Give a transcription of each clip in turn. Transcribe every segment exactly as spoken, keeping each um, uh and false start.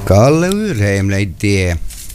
Kalle Yrheimleittie.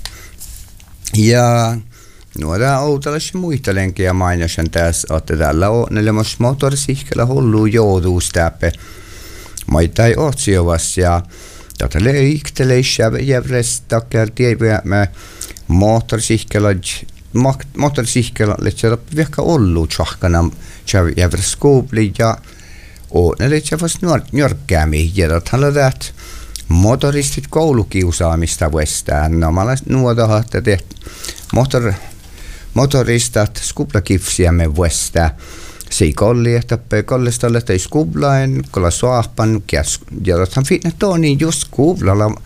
Ja nuoda outalassa muita lenkiä mainosen tässä, että tällä on neljämos motorsihkellä hullu jouduus täpä. Maita ei otsiovas ja tätä leikteleissä jävrestä kertiä mä motorsihkellä motorsihkellä letsä vaikka ollut chahkana jävres skuubli ja on letsä vasta njörkkäämi ja tällä that motoristit koulukiusaamista vestään. No mä nuoda hahta te motor motoristat skublakifsiä me vestään. Se kolli että pe kollistalle tai skublaen kolla soahpan käs ja tähän fitne toni just skublalla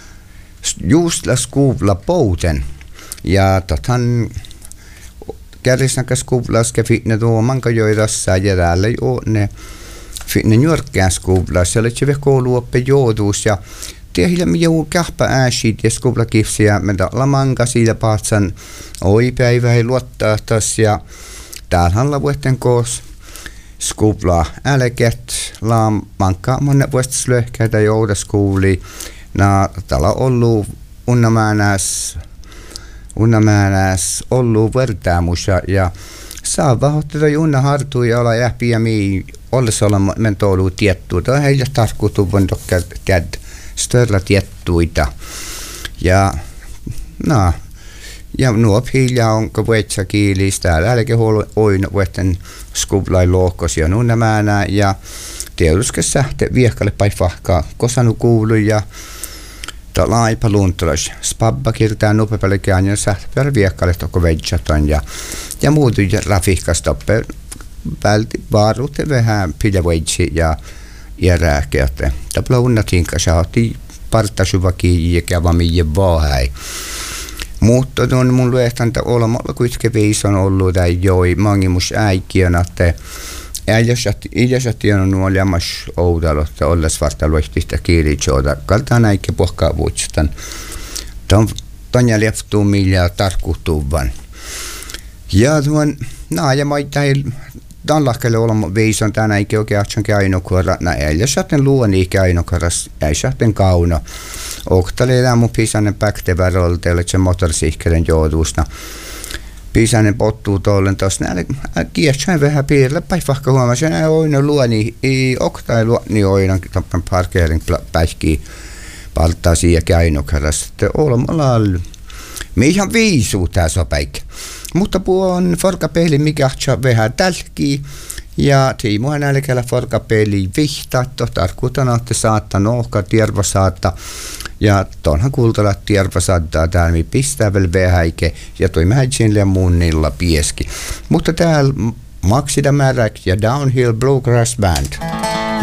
just la skubla pouten ja tähän kärjestänkä skublas ke fitne tuo manka joidassa ja täällä jo ne fitne njörkkään skublas se letse ve kouluoppe jouduus ja tiehillä mi jou kähpä ääsit ja skublakifsiä me la manka siitä paatsan oi päivä ei luottaa tas ja täällähän la vuotten koos skubla äleket la manka monet vuostas löhkäitä joudas kuuli na täällä ollut unnamäänäs unnamäänäs ollut vertaamusa ja saa vahoittaa junna hartui ja olla jähpi ja mii ollessa olla mentoulu tiettua tai heille tarkoitu voin tokka käd störla tiettuita ja no ja nuo hiljaa onko vuotsa kiilis täällä älkää huolo oina vuotten skublai lohkos ja unnamäänä ja tietysti sähte viehkalle paifahkaa kosanu kuulu ja tällä aipa luntras spabba kirtaa nopepelekään ja sähte per viehkalle toko veitsatan ja ja muutu ja rafikkastoppe välti varuute vähän pidävoitsi ja ja rääkeätte täpä unnatinka saati partasuvakin ja kävami vaahai mutta on mun luehtanta olemalla kuitenkin viis on ollut tai joi mangimus äikiön että Iäsät on nuolemas oudalotta olles vasta luehtista kielitsoda. Kaltaan äikki pohkaa vuotstan. Ton ja leftuu millä tarkkuutuvan. Ja tuon, no ja maita ei tällakelle olema viison tän äikki oikein atsankin ainokorra. Nä äijäsäten luoni ainokorras äijäsäten kauna. Oktale lämmu pisanen päktevärolta, eli se motorsihkelen jouduusna. Pisainen pottuu tollen tos näille kiehtsään vähän piirille paifahka huomasin nää oina luoni ei oktai luoni oina tappan parkeerin päiskii palttaasi ja käinokaras että olemalla allu me ihan viisuu tää sopäikkä mutta puon forkapeli mikä vähän tälkii ja tiimoa nälkällä forkapeli vihtaatto tarkoitan että saattaa nohka tierva saattaa ja tonhan kultala tierva saattaa täällä mi pistää vielä vähäike ja toi mähäitsin ja muunilla pieski mutta täällä Maxida Märäk ja Downhill Bluegrass Band.